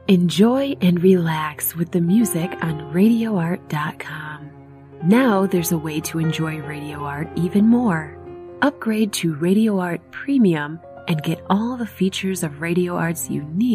Enjoy and relax with the music on RadioArt.com. Now there's a way to enjoy Radio Art even more. Upgrade to Radio Art Premium and get all the features of Radio Art's unique